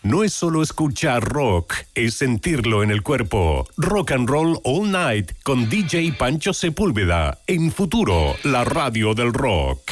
no es solo escuchar rock, es sentirlo en el cuerpo. Rock and Roll All Night con DJ Pancho Sepúlveda. En Futuro, la radio del rock.